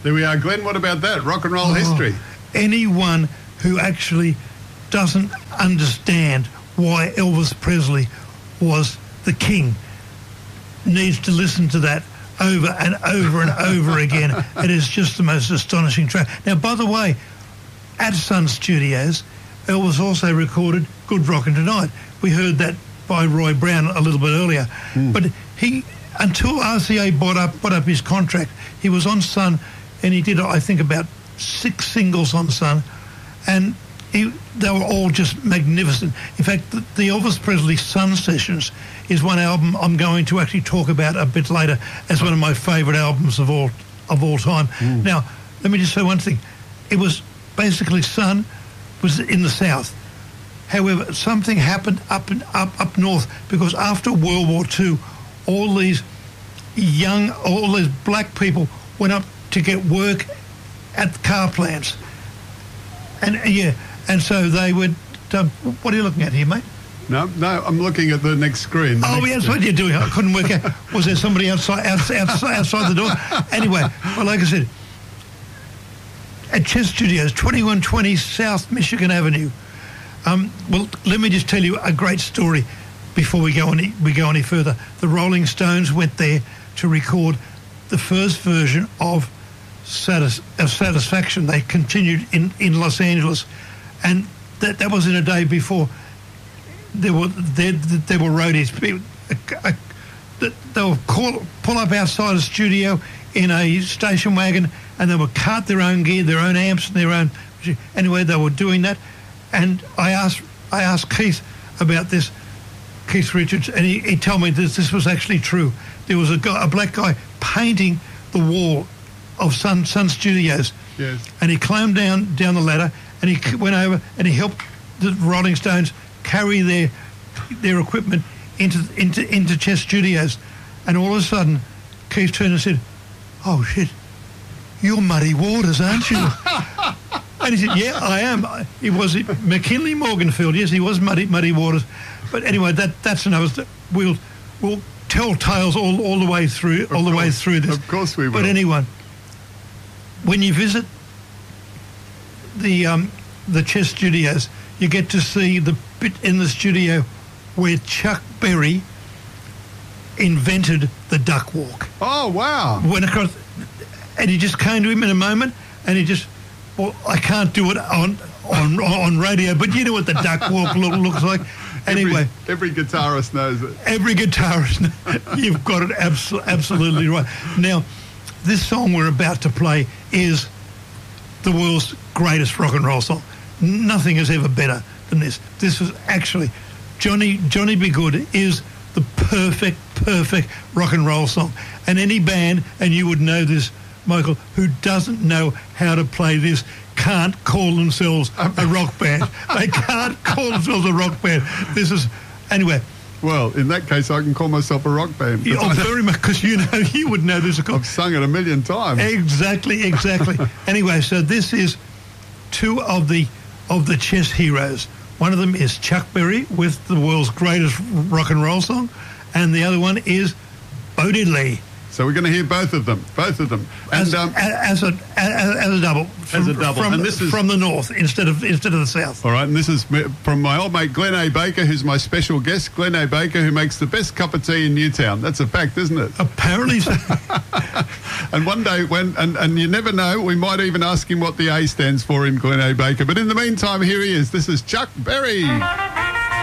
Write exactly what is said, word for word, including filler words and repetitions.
There we are, Glenn. What about that? Rock and roll oh, history. Anyone who actually doesn't understand why Elvis Presley was the king needs to listen to that over and over and over again. It is just the most astonishing track. Now, by the way, at Sun Studios, Elvis also recorded Good Rockin' Tonight. We heard that by Roy Brown a little bit earlier. Mm. But he, until R C A bought up, bought up his contract, he was on Sun, and he did, I think, about six singles on Sun, and he, they were all just magnificent. In fact, the, the Elvis Presley Sun Sessions is one album I'm going to actually talk about a bit later as one of my favourite albums of all of all time. Mm. Now, let me just say one thing. It was basically Sun was in the South. However, something happened up and up up north, because after World War Two, all these young, all these black people went up to get work at the car plants, and yeah, and so they would. Um, what are you looking at here, mate? No, no, I'm looking at the next screen. The oh, next yeah, that's what you're doing. I couldn't work out. Was there somebody outside, outside, outside the door? Anyway, well, like I said, at Chess Studios, twenty-one twenty South Michigan Avenue. Um, well, let me just tell you a great story before we go any we go any further. The Rolling Stones went there to record the first version of, Satis- of Satisfaction. They continued in, in Los Angeles, and that that was in a day before there were there, there were roadies. People, uh, uh, they would call, pull up outside a studio in a station wagon, and they would cart their own gear, their own amps, and their own. Anyway, they were doing that. And I asked I asked Keith about this, Keith Richards, and he, he told me this this was actually true. There was a guy, a black guy, painting the wall of Sun Sun Studios. Yes. And he climbed down down the ladder, and he went over and he helped the Rolling Stones carry their their equipment into into into Chess Studios. And all of a sudden, Keith turned and said, "Oh shit, you're Muddy Waters, aren't you?" And he said, "Yeah, I am." He was McKinley Morganfield. Yes, he was Muddy Muddy Waters. But anyway, that that's another. We'll we'll tell tales all, all the way through all the way through this. Of course we will. But anyway, when you visit the um, the Chess Studios, you get to see the bit in the studio where Chuck Berry invented the duck walk. Oh wow! Went across, and he just came to him in a moment, and he just. Well, I can't do it on on on radio, but you know what the duck walk look, looks like. Anyway, every, every guitarist knows it. Every guitarist, you've got it abso- absolutely right. Now, this song we're about to play is the world's greatest rock and roll song. Nothing is ever better than this. This was actually Johnny Johnny B. Goode is the perfect perfect rock and roll song, and any band, and you would know this, Michael, who doesn't know how to play this can't call themselves a rock band. They can't call themselves a rock band. This is, anyway. Well, in that case, I can call myself a rock band. Yeah, oh, very much, because you know, you would know this. I've sung it a million times. Exactly, exactly. Anyway, so this is two of the of the chess heroes. One of them is Chuck Berry with the world's greatest rock and roll song, and the other one is Bo Diddley. So we're going to hear both of them, both of them, and as, um, as a as, as a double, from, as a double, from, and this is from the north instead of instead of the south. All right, and this is from my old mate Glenn A. Baker, who's my special guest. Glenn A. Baker, who makes the best cup of tea in Newtown. That's a fact, isn't it? Apparently so. And one day, when and, and you never know, we might even ask him what the A stands for in Glenn A. Baker. But in the meantime, here he is. This is Chuck Berry.